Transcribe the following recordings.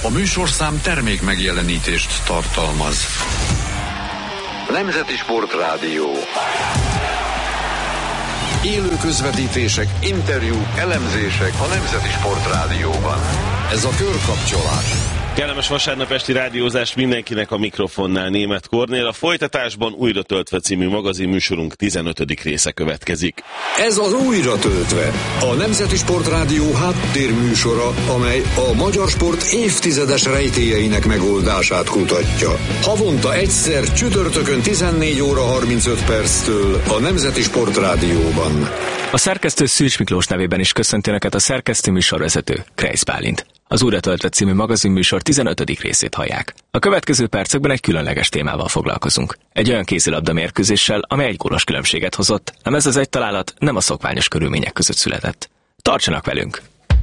A műsorszám termék megjelenítést tartalmaz. Nemzeti Sportrádió. Élő közvetítések, interjúk, elemzések a Nemzeti Sportrádióban. Ez a Körkapcsolás. Kellemes vasárnap esti rádiózás mindenkinek, a mikrofonnál Németh Kornél. A folytatásban Újra töltve című magazinműsorunk 15. része következik. Ez az Újra töltve, a Nemzeti Sportrádió háttérműsora, amely a magyar sport évtizedes rejtélyeinek megoldását kutatja. Havonta egyszer csütörtökön 14 óra 35 perctől a Nemzeti Sportrádióban. A szerkesztő Szűcs Miklós nevében is köszönti Önöket a szerkesztő műsorvezető, Kreisz Bálint. Az Újra töltve című magazinműsor 15. részét hallják. A következő percekben egy különleges témával foglalkozunk. Egy olyan kézilabda mérkőzéssel, amely egy gólos különbséget hozott, ám ez az egy találat nem a szokványos körülmények között született. Tartsanak velünk!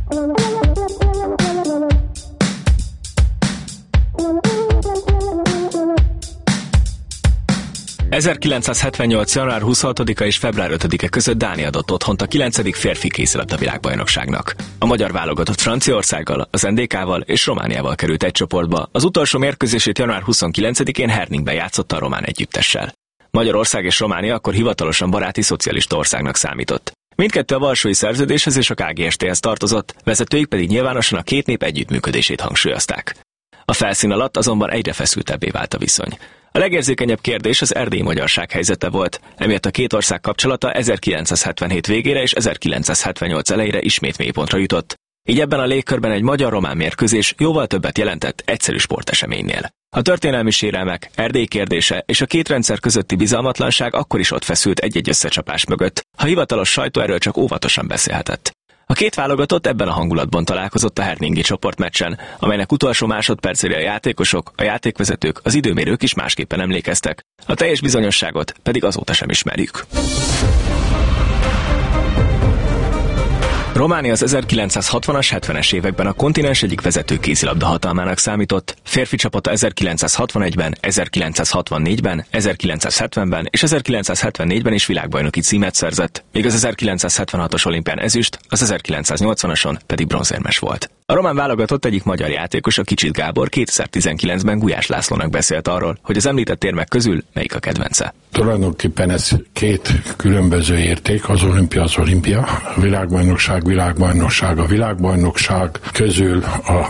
1978. január 26-a és február 5-e között Dánia adott otthont a 9. férfi kézilabda világbajnokságnak. A magyar válogatott Franciaországgal, az NDK-val és Romániával került egy csoportba, az utolsó mérkőzését január 29-én Herningben játszotta a román együttessel. Magyarország és Románia akkor hivatalosan baráti szocialista országnak számított. Mindkettő a Varsói Szerződéshez és a KGST-hez tartozott, vezetőik pedig nyilvánosan a két nép együttműködését hangsúlyozták. A felszín alatt azonban egyre feszültebbé vált a viszony. A legérzékenyebb kérdés az erdélyi magyarság helyzete volt, emiatt a két ország kapcsolata 1977 végére és 1978 elejére ismét mélypontra jutott. Így ebben a légkörben egy magyar-román mérkőzés jóval többet jelentett egyszerű sporteseménynél. A történelmi sérelmek, Erdély kérdése és a két rendszer közötti bizalmatlanság akkor is ott feszült egy-egy összecsapás mögött, ha hivatalos sajtó erről csak óvatosan beszélhetett. A két válogatott ebben a hangulatban találkozott a herningi csoportmeccsen, amelynek utolsó másodpercére a játékosok, a játékvezetők, az időmérők is másképpen emlékeztek. A teljes bizonyosságot pedig azóta sem ismerjük. Románia az 1960-as, 70-es években a kontinens egyik vezető kézilabda hatalmának számított, férfi csapata 1961-ben, 1964-ben, 1970-ben és 1974-ben is világbajnoki címet szerzett, míg az 1976-os olimpián ezüst, az 1980-ason pedig bronzérmes volt. A román válogatott egyik magyar játékos, a Kicsit Gábor 2019-ben Gulyás Lászlónak beszélt arról, hogy az említett érmek közül melyik a kedvence. Tulajdonképpen ez két különböző érték, az olimpia, a világbajnokság közül a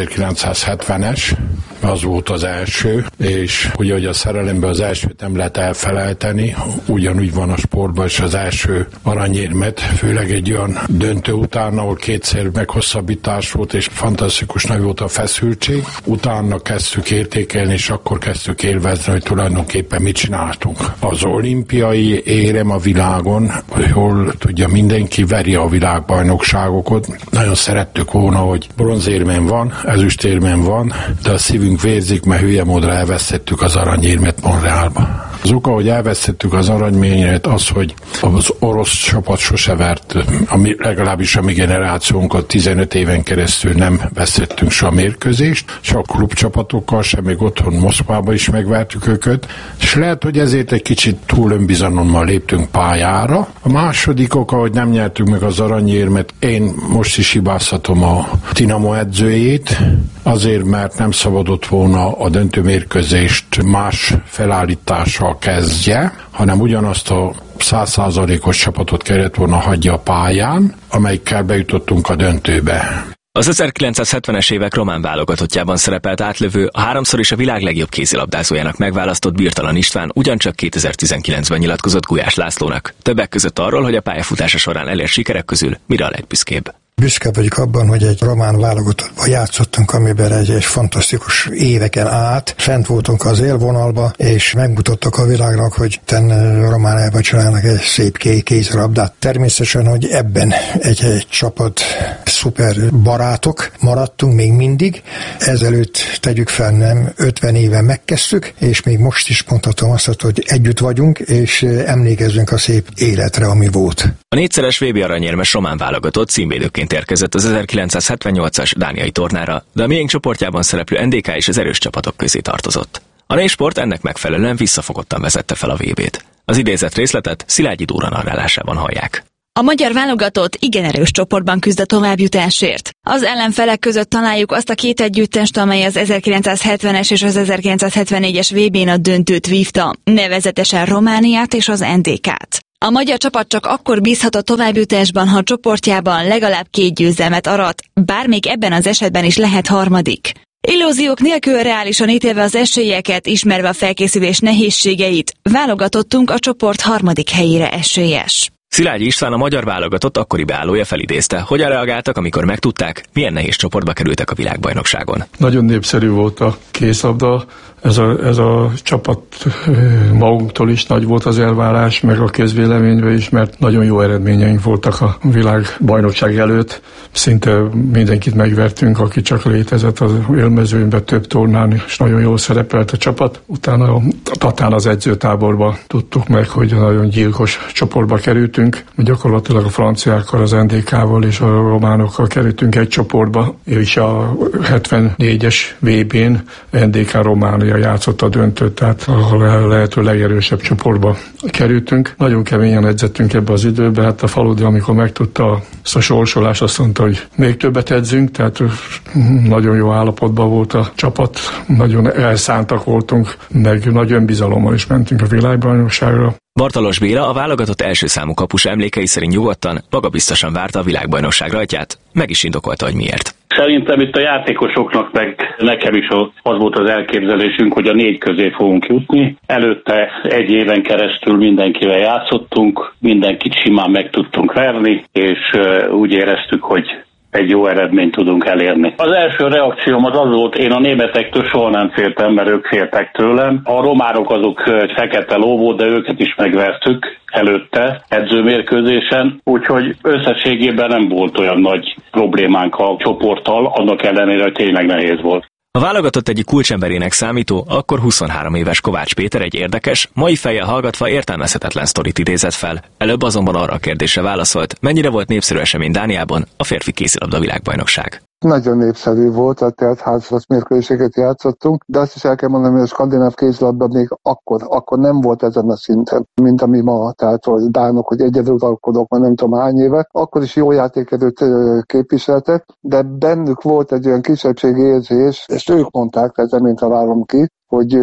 1970-es, az volt az első, és ugye, hogy a szerelemben az elsőt nem lehet elfelejteni, ugyanúgy van a sportban is az első aranyérmet, főleg egy olyan döntő után, ahol kétszer meghosszabbítás volt, és fantasztikus nagy volt a feszültség. Utána kezdtük értékelni, és akkor kezdtük élvezni, hogy tulajdonképpen mit csináltunk. Az olimpiai érem a világon, hol tudja, mindenki veri a világbajnokságokat. Nagyon szerettük volna, hogy bronzérmen van, ezüstérmen van, de a szívünk vérzik, mert hülye módra elvesztettük az aranyérmet Montrealba. Az oka, hogy elvesztettük az aranyérmet, az, hogy az orosz csapat sose vert, legalábbis a mi generációnkat 15 éven keresztül nem vesztettünk se a mérkőzést, se a klubcsapatokkal, se még otthon Moszkvába is megvertük őket, és lehet, hogy ezért egy kicsit túl önbizalommal léptünk pályára. A második oka, hogy nem nyertük meg az aranyérmet, én most is hibáztatom a Dinamo edzőjét, azért, mert nem szabadott volna a döntőmérkőzést más felállítással kezdje, hanem ugyanazt a 100%-os csapatot kellett volna hagyja a pályán, amelyikkel bejutottunk a döntőbe. Az 1970-es évek román válogatottjában szerepelt átlövő, a háromszor is a világ legjobb kézilabdázójának megválasztott Birtalan István ugyancsak 2019-ben nyilatkozott Gulyás Lászlónak. Többek között arról, hogy a pályafutása során elért sikerek közül mire a legbüszkébb. Büszke vagyok abban, hogy egy román válogatottban játszottunk, amiben egy fantasztikus éveken át fent voltunk az élvonalba, és megmutattak a világnak, hogy Romániában csinálnak egy szép kézilabdát. Természetesen, hogy ebben egy csapat szuper barátok maradtunk még mindig. Ezelőtt tegyük fel, nem 50 éve megkezdtük, és még most is mondhatom azt, hogy együtt vagyunk, és emlékezzünk a szép életre, ami volt. A négyszeres VB aranyérmes román válogatott címvédőként érkezett az 1978-as dániai tornára, de a miénk csoportjában szereplő NDK és az erős csapatok közé tartozott. A négysport ennek megfelelően visszafogottan vezette fel a VB-t. Az idézett részletet Szilágyi Dóra narrálásában hallják. A magyar válogatott igen erős csoportban küzd a továbbjutásért. Az ellenfelek között találjuk azt a két együttest, amely az 1970-es és az 1974-es VB-n a döntőt vívta, nevezetesen Romániát és az NDK-t. A magyar csapat csak akkor bízhat a továbbjutásban, ha csoportjában legalább 2 győzelmet arat, bár még ebben az esetben is lehet harmadik. Illúziók nélkül reálisan ítélve az esélyeket, ismerve a felkészülés nehézségeit, válogatottunk a csoport harmadik helyére esélyes. Szilágyi István, a magyar válogatott akkori beállója felidézte. Hogyan reagáltak, amikor megtudták, milyen nehéz csoportba kerültek a világbajnokságon? Nagyon népszerű volt a kézlabda. Ez a csapat magunktól is nagy volt az elvárás, meg a közvéleményben is, mert nagyon jó eredményeink voltak a világbajnokság előtt. Szinte mindenkit megvertünk, aki csak létezett az élmezőnyben, több tornán, és nagyon jól szerepelt a csapat. Utána a Tatán az edzőtáborba tudtuk meg, hogy nagyon gyilkos csoportba kerültünk. Gyakorlatilag a franciákkal, az NDK-val és a románokkal kerültünk egy csoportba, és a 74-es VB-n NDK Románia játszott a döntőt, tehát a lehető legerősebb csoportba kerültünk. Nagyon keményen edzettünk ebbe az időbe, hát a Faludi, amikor megtudta ezt a sorsolást, azt mondta, hogy még többet edzünk, tehát nagyon jó állapotban volt a csapat, nagyon elszántak voltunk, meg nagy önbizalommal is mentünk a világbajnokságra. Bartalos Béla, a válogatott első számú kapusa emlékei szerint nyugodtan, magabiztosan várta a világbajnokság rajtját, meg is indokolta, hogy miért. Szerintem itt a játékosoknak, meg nekem is az volt az elképzelésünk, hogy a 4 közé fogunk jutni. Előtte egy éven keresztül mindenkivel játszottunk, mindenkit simán meg tudtunk verni, és úgy éreztük, hogy egy jó eredményt tudunk elérni. Az első reakcióm az volt, én a németektől soha nem féltem, mert ők féltek tőlem. A románok azok fekete ló volt, de őket is megvertük előtte edzőmérkőzésen, úgyhogy összességében nem volt olyan nagy problémánk a csoporttal, annak ellenére, hogy tényleg nehéz volt. A válogatott egyik kulcsemberének számító, akkor 23 éves Kovács Péter egy érdekes, mai fejjel hallgatva értelmezhetetlen sztorit idézett fel. Előbb azonban arra a kérdésre válaszolt, mennyire volt népszerű esemény Dániában a férfi kézilabda világbajnokság. Nagyon népszerű volt, a teltházas mérkőzéseket játszottunk, de azt is el kell mondani, hogy a skandináv kézilabda még akkor nem volt ezen a szinten, mint ami ma, tehát a dánok, hogy egyedülalkodók, már nem tudom hány éve. Akkor is jó játékerőt képviseltek, de bennük volt egy olyan kisebbségi érzés, ezt ők mondták, tehát nem én találom ki, hogy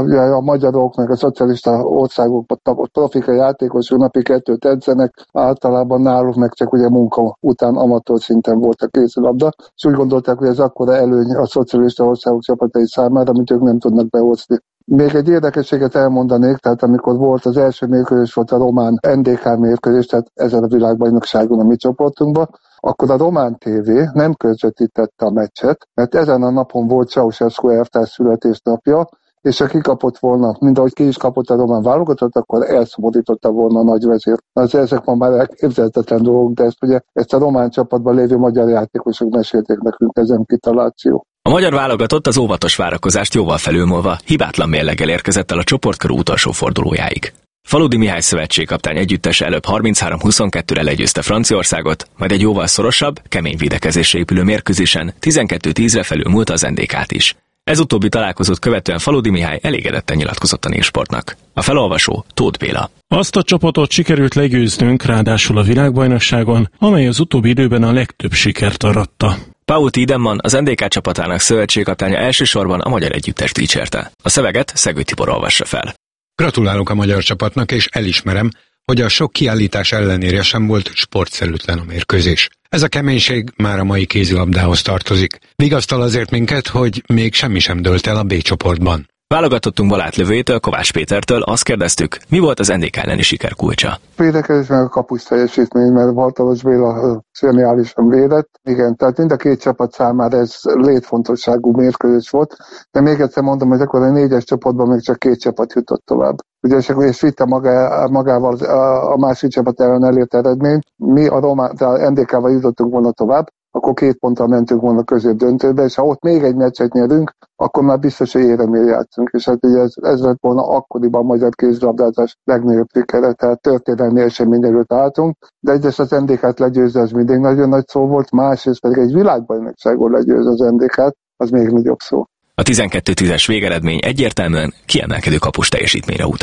a magyarok, meg a szocialista országokban profika játékosok napi 2 edzenek, általában náluk meg csak ugye munka után amatőr szinten volt a kézilabda, és úgy gondolták, hogy ez akkora előny a szocialista országok csapatai számára, amit ők nem tudnak behozni. Még egy érdekességet elmondanék, tehát amikor volt az első mérkőzés, volt a román NDK mérkőzés, tehát ezen a világbajnokságon a mi csoportunkban, akkor a román TV nem közvetítette a meccset, mert ezen a napon volt Ceausescu elvtárs születésnapja, és ha kikapott volna, mint ahogy ki is kapott a román válogatott, akkor elszomorította volna a nagyvezér. Ezek ma már elképzelhetetlen dolgok, de ezt a román csapatban lévő magyar játékosok mesélték nekünk, ezen kitaláció. A magyar válogatott az óvatos várakozást jóval felülmúlva hibátlan mérleggel érkezett el a csoportkörű utolsó fordulójáig. Faludi Mihály szövetségkapitány együttese előbb 33-22-re legyőzte Franciaországot, majd egy jóval szorosabb, kemény védekezésre épülő mérkőzésen 12-10-re felülmúlta az NDK-t is. Ez utóbbi találkozót követően Faludi Mihály elégedetten nyilatkozott a Népsportnak. A felolvasó Tóth Béla. Azt a csapatot sikerült legyőznünk, ráadásul a világbajnokságon, amely az utóbbi időben a legtöbb sikert aratta. Paul Tiedemann, az NDK csapatának szövetségkapitánya elsősorban a magyar együttest dicsérte. A szöveget Szegő Tibor olvassa fel. Gratulálok a magyar csapatnak, és elismerem, hogy a sok kiállítás ellenére sem volt sportszerűtlen a mérkőzés. Ez a keménység már a mai kézilabdához tartozik. Vigasztal azért minket, hogy még semmi sem dőlt el a B csoportban. Válogatottunk balátlövőjétől, Kovács Pétertől, azt kérdeztük, mi volt az NDK elleni siker kulcsa. Védekezés meg a kapus teljesítmény, mert Bartalos Béla zseniálisan védett. Igen, tehát mind a 2 csapat számára ez létfontosságú mérkőzés volt, de még egyszer mondom, hogy akkor a 4-es csoportban még csak 2 csapat jutott tovább. Ugye, és vitte magával a másik csapat ellen elért eredményt. Mi a NDK-val jutottunk volna tovább, akkor 2 ponttal mentünk volna középdöntőbe, és ha ott még egy meccset nyerünk, akkor már biztos, hogy éremért játszunk. És hát ugye ez lett volna akkoriban a magyar kézilabdázás legnagyobb sikere, tehát történelmi esemény előtt álltunk, de egyrészt az NDK-t legyőzni, az mindig nagyon nagy szó volt, másrészt pedig egy világbajnokságon legyőzni az NDK-t, az még nagyobb szó. A 12-10-es végeredmény egyértelműen kiemelkedő kapus teljesítményre utal.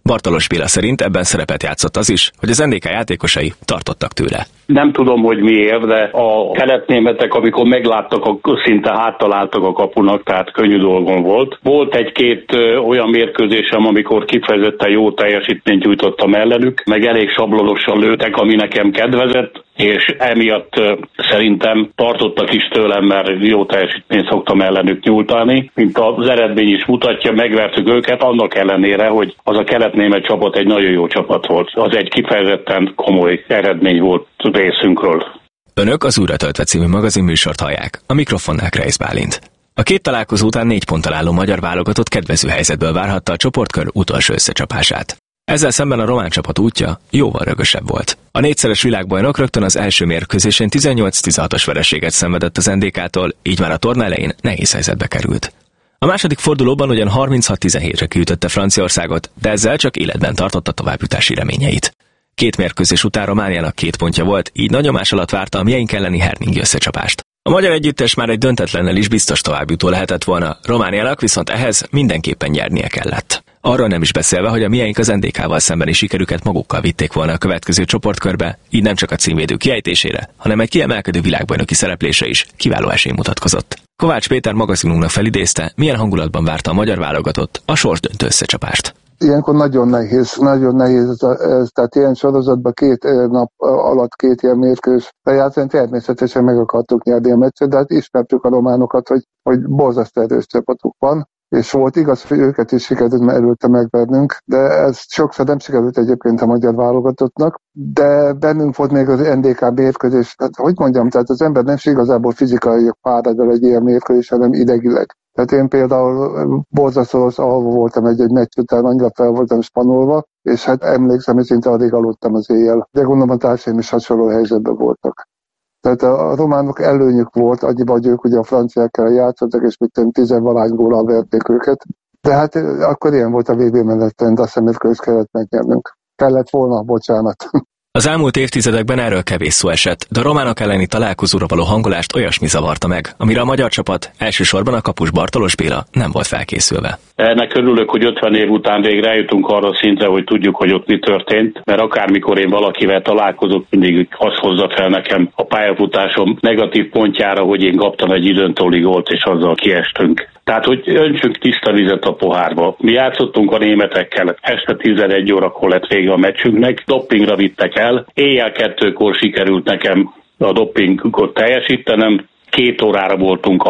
Bartalos Béla szerint ebben szerepet játszott az is, hogy az NDK játékosai tartottak tőle. Nem tudom, hogy miért, de a keletnémetek, amikor megláttak, szinte háttaláltak a kapunak, tehát könnyű dolgon volt. Volt egy-két olyan mérkőzésem, amikor kifejezetten jó teljesítményt nyújtottam ellenük, meg elég sablonosan lőtek, ami nekem kedvezett, és emiatt szerintem tartottak is tőlem, mert jó teljesítményt szoktam ellenük nyújtani. Mint az eredmény is mutatja, megvertük őket, annak ellenére, hogy az a keletnémet csapat egy nagyon jó csapat volt. Az egy kifejezetten komoly eredmény volt részünkről. Önök az Újra töltve című magazin műsort hallják, a mikrofonnál Kreisz Bálint. A két találkozó után 4 ponttal álló magyar válogatott kedvező helyzetből várhatta a csoportkör utolsó összecsapását. Ezzel szemben a román csapat útja jóval rögösebb volt. A 4-szeres világbajnok rögtön az első mérkőzésén 18-16-os vereséget szenvedett az NDK-tól, így már a torna elején nehéz helyzetbe került. A második fordulóban ugyan 36-17-re kiütötte Franciaországot, de ezzel csak életben tartotta továbbjutási reményeit. 2 mérkőzés után Romániának 2 pontja volt, így nagy nyomás alatt várta a mieink elleni herningi összecsapást. A magyar együttes már egy döntetlennel is biztos továbbjutó lehetett volna, Romániának viszont ehhez mindenképpen nyernie kellett. Arról nem is beszélve, hogy a mieink az NDK-val szembeni sikerüket magukkal vitték volna a következő csoportkörbe, így nem csak a címvédő kiejtésére, hanem egy kiemelkedő világbajnoki szereplése is kiváló esély mutatkozott. Kovács Péter magazinunknak felidézte, milyen hangulatban várta a magyar válogatott a sorsdöntő összecsapást. Ilyenkor nagyon nehéz ez, tehát ilyen sorozatban 2 nap alatt 2 ilyen mérkőzés lejátszani, természetesen meg akartuk nyerni a meccset, de hát ismertük a románokat, hogy borzasztó erős csapatuk van, és volt igaz, hogy őket is sikerült előtte megvernünk, de ez sokszor nem sikerült egyébként a magyar válogatottnak, de bennünk volt még az NDK mérkőzés, hát hogy mondjam, tehát az ember nem igazából fizikai fárad el egy ilyen mérkőzés, hanem idegileg. Tehát én például borzasztó alva voltam egy meccs után, annyira fel voltam spanolva, és hát emlékszem, hogy szinte addig aludtam az éjjel. De gondolom a társaim is hasonló helyzetben voltak. Tehát a románok előnyük volt, annyiban, hogy ők ugye a franciákkal játszottak, és mit 10-valahány góllal verték őket. De hát akkor ilyen volt a VB menetrend, azt hiszem, hogy kellett megnyernünk. Kellett volna, bocsánat. Az elmúlt évtizedekben erről kevés szó esett, de a románok elleni találkozóra való hangolást olyasmi zavarta meg, amire a magyar csapat, elsősorban a kapus Bartalos Béla nem volt felkészülve. Ennek örülök, hogy 50 év után végre eljutunk arra a szintre, hogy tudjuk, hogy ott mi történt, mert akármikor én valakivel találkozok, mindig azt hozza fel nekem a pályafutásom negatív pontjára, hogy én kaptam egy időntóli gólt, és azzal kiestünk. Tehát, hogy öntsünk tiszta vizet a pohárba. Mi játszottunk a németekkel, este 11 órakor lett vége a meccsünknek, dopingra vittek el, éjjel 2-kor sikerült nekem a dopingot teljesítenem, 2 órára voltunk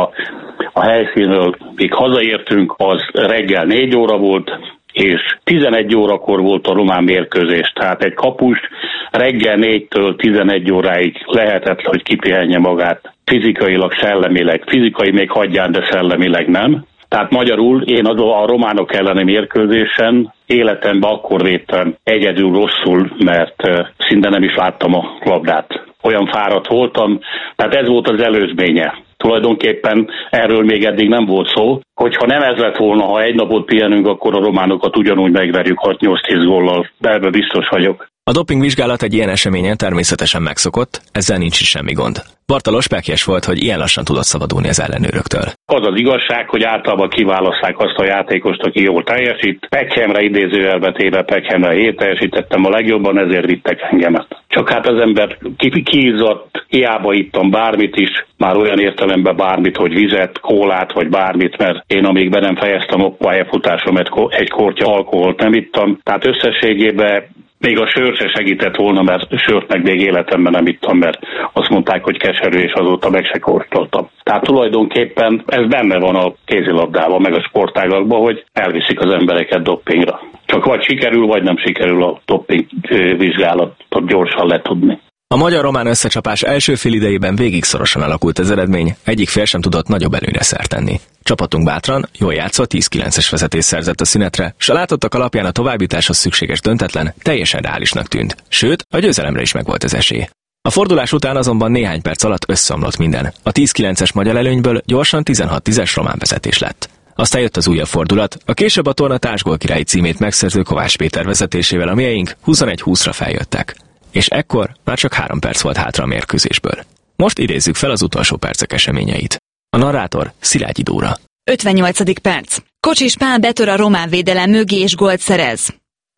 a helyszínről, míg hazaértünk, az reggel 4 óra volt, és 11 órakor volt a román mérkőzés. Tehát egy kapus reggel 4-től 11 óráig lehetett, hogy kipihenje magát fizikailag, szellemileg. Fizikai még hagyján, de szellemileg nem. Tehát magyarul én a románok elleni mérkőzésen életemben akkor léptem egyedül rosszul, mert szinte nem is láttam a labdát. Olyan fáradt voltam, tehát ez volt az előzménye. Tulajdonképpen erről még eddig nem volt szó, hogyha nem ez lett volna, ha egy napot pihenünk, akkor a románokat ugyanúgy megverjük 6-8-10 góllal, de ebben biztos vagyok. A dopingvizsgálat egy ilyen eseményen természetesen megszokott, ezzel nincs is semmi gond. Bartalos pekjes volt, hogy ilyen lassan tudott szabadulni az ellenőröktől. Az az igazság, hogy általában kiválasszák azt a játékost, aki jól teljesít. Pekhemre idézőjelbe téve Pekhemre 7 teljesítettem a legjobban, ezért vittek engemet. Csak hát az ember kiizzadt, hiába ittam bármit is, már olyan értelemben bármit, hogy vizet, kólát vagy bármit, mert én amíg be nem fejeztem a pályafutásomat, egy kortya alkoholt nem ittam. Tehát összességében még a sör se segített volna, mert sört meg még életemben nem ittam, mert azt mondták, hogy keserű, és azóta meg se kóstoltam. Tehát tulajdonképpen ez benne van a kézilabdában, meg a sportágakban, hogy elviszik az embereket dopingra. Csak vagy sikerül, vagy nem sikerül a doping vizsgálatot gyorsan letudni. A magyar-román összecsapás első félidejében végig szorosan alakult az eredmény, egyik fél sem tudott nagyobb előnyre szert tenni. Csapatunk bátran, jól játszva 10-9-es vezetés szerzett a szünetre, s a látottak alapján a továbbjutáshoz szükséges döntetlen teljesen reálisnak tűnt, sőt, a győzelemre is megvolt az esély. A fordulás után azonban néhány perc alatt összeomlott minden. A 10-9-es magyar előnyből gyorsan 16-10-es román vezetés lett. Aztán jött az újabb fordulat, a később a torna társgól királyi címét megszerző Kovács Péter vezetésével a mieink 21-20-ra feljöttek. És ekkor már csak 3 perc volt hátra a mérkőzésből. Most idézzük fel az utolsó percek eseményeit. A narrátor Szilágyi Dóra. 58. perc. Kocsis Pál betör a román védelem mögé és gólt szerez.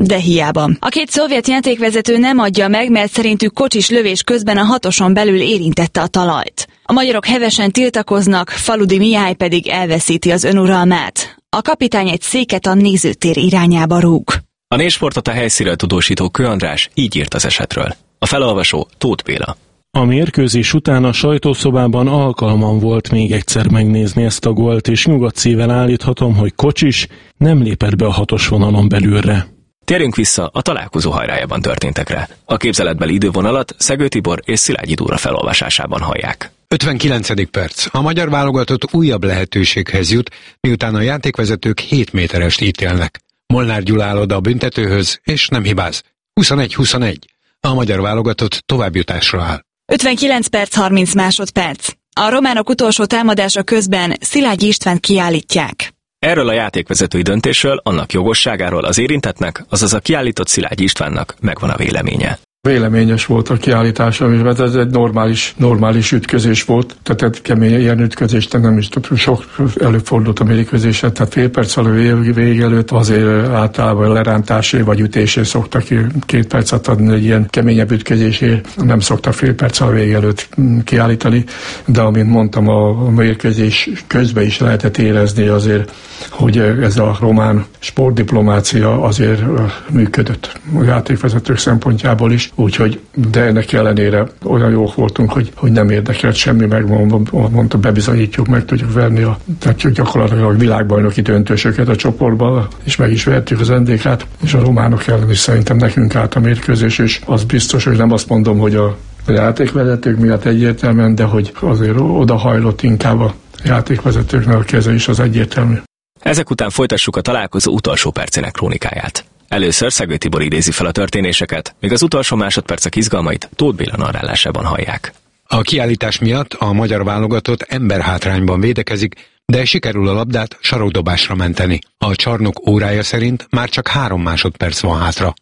De hiába. A két szovjet játékvezető nem adja meg, mert szerintük Kocsis lövés közben a hatoson belül érintette a talajt. A magyarok hevesen tiltakoznak, Faludi Mihály pedig elveszíti az önuralmát. A kapitány egy széket a nézőtér irányába rúg. A Népsportot a helyszínről tudósító Kő András így írt az esetről. A felolvasó Tóth Béla. A mérkőzés után a sajtószobában alkalmam volt még egyszer megnézni ezt a gólt, és nyugodt szívvel állíthatom, hogy Kocsis nem lépett be a hatos vonalon belülre. Térjünk vissza a találkozó hajrájában történtekre. A képzeletbeli idővonalat Szegő Tibor és Szilágyi Dóra felolvasásában hallják. 59. perc. A magyar válogatott újabb lehetőséghez jut, miután a játékvezetők 7 méterest ítélnek. Molnár Gyula áll oda a büntetőhöz, és nem hibáz. 21-21. A magyar válogatott továbbjutásra áll. 59 perc 30 másodperc. A románok utolsó támadása közben Szilágyi Istvánt kiállítják. Erről a játékvezetői döntésről, annak jogosságáról az érintettnek, azaz a kiállított Szilágyi Istvánnak megvan a véleménye. Véleményes volt a kiállítása, mert ez egy normális ütközés volt, tehát kemény ilyen ütközést nem is sok előfordult a mérkőzésen, tehát fél perc a vég előtt azért általában lerántásé vagy ütésé szoktak 2 percet adni egy ilyen keményebb ütközésért, nem szoktak fél perc a vég előtt kiállítani, de amint mondtam, a mérkőzés közben is lehetett érezni azért, hogy ez a román sportdiplomácia azért működött a játékvezetők szempontjából is. Úgyhogy, de ennek ellenére olyan jók voltunk, hogy nem érdekelt semmi, mondta, bebizonyítjuk, meg tudjuk verni tehát gyakorlatilag a világbajnoki döntősöket a csoportban, és meg is vertük az NDK-t, és a románok ellen is szerintem nekünk állt a mérkőzés, és az biztos, hogy nem azt mondom, hogy a játékvezetők miatt egyértelműen, de hogy azért odahajlott inkább a játékvezetőknek a keze is az egyértelmű. Ezek után folytassuk a találkozó utolsó percének krónikáját. Először Szegő Tibor idézi fel a történéseket, míg az utolsó másodpercek izgalmait Tóth Béla narrálásában hallják. A kiállítás miatt a magyar válogatott emberhátrányban védekezik, de sikerül a labdát sarokdobásra menteni. A csarnok órája szerint már csak 3 másodperc van hátra.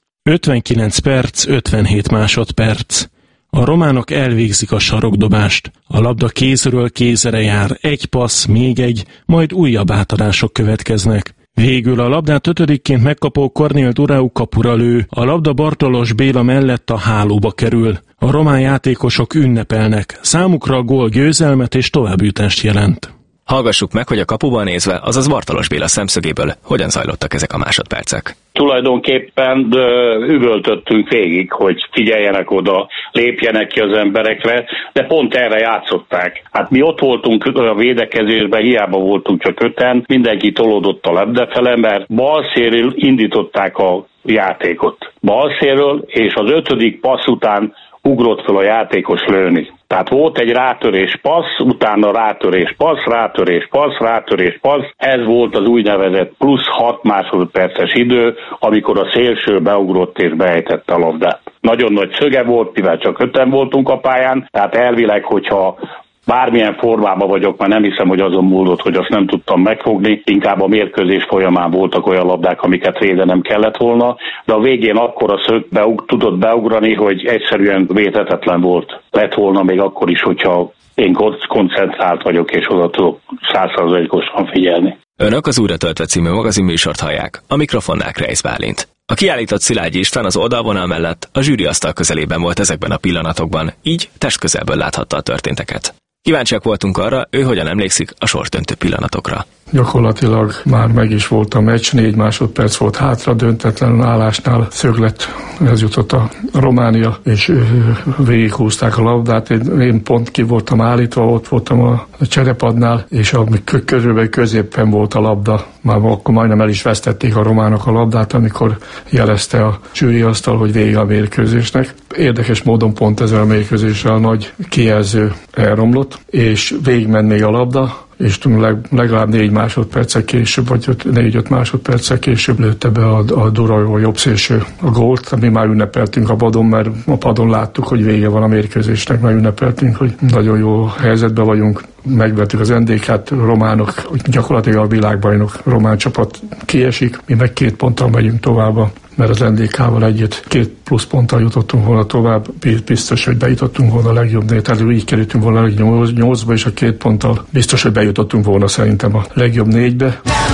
59 perc, 57 másodperc. A románok elvégzik a sarokdobást. A labda kézről kézre jár, egy passz, még egy, majd újabb átadások következnek. Végül a labdát 5-ként megkapó Kornél Duráu kapura lő, a labda Bartolos Béla mellett a hálóba kerül. A román játékosok ünnepelnek, számukra a gól győzelmet és továbbjutást jelent. Hallgassuk meg, hogy a kapuban nézve, azaz Bartolos Béla szemszögéből hogyan zajlottak ezek a másodpercek. Tulajdonképpen üvöltöttünk végig, hogy figyeljenek oda, lépjenek ki az emberekre, de pont erre játszották. Hát mi ott voltunk a védekezésben, hiába voltunk csak 5-en, mindenki tolódott a labdafele, mert balszéről indították a játékot. Balszéről, és az 5. passz után ugrott fel a játékos lőni. Tehát volt egy rátörés passz, utána rátörés passz, rátörés passz, rátörés passz. Ez volt az úgynevezett plusz 6 másodperces idő, amikor a szélső beugrott és beejtette a labdát. Nagyon nagy szöge volt, mivel csak 5-en voltunk a pályán, tehát elvileg, hogyha bármilyen formában vagyok, már nem hiszem, hogy azon múlott, hogy azt nem tudtam megfogni. Inkább a mérkőzés folyamán voltak olyan labdák, amiket védenem kellett volna, de a végén akkor a szög tudott beugrani, hogy egyszerűen védhetetlen volt. Lett volna még akkor is, hogyha én koncentrált vagyok, és oda tudok 100%-osan figyelni. Önök az Újra töltve című magazinműsort hallják, a mikrofonnál Kreisz Bálint. A kiállított Szilágyi István az oldalvonal mellett a zsűriasztal közelében volt ezekben a pillanatokban, így testközelből láthatta a történteket. Kíváncsiak voltunk arra, ő hogyan emlékszik a sorsdöntő pillanatokra. Gyakorlatilag már meg is volt a meccs, 4 másodperc volt hátra, döntetlen állásnál szöglet, ez jutott a Románia, és végighúzták a labdát. Én pont ki voltam állítva, ott voltam a cserepadnál, és körülbelül középen volt a labda. Már akkor majdnem el is vesztették a románok a labdát, amikor jelezte a zsűriasztal, hogy vége a mérkőzésnek. Érdekes módon pont ezzel a mérkőzésre a nagy kijelző elromlott, és végigment még a labda, és legalább 4 másodperccel később, vagy 4-5 másodperccel később lőtte be a Duráu jobb szélső a gólt. Mi már ünnepeltünk a padon, mert a padon láttuk, hogy vége van a mérkőzésnek, már ünnepeltünk, hogy nagyon jó helyzetben vagyunk. Megvertük az NDK-t, románok, gyakorlatilag a világbajnok román csapat kiesik, mi meg 2 ponttal megyünk tovább, mert az NDK-val 2 plusz ponttal jutottunk volna tovább, biztos, hogy bejutottunk volna a legjobb 4, tehát így kerültünk volna a 8-ba, és a 2 ponttal biztos, hogy bejutottunk volna szerintem a legjobb 4-be.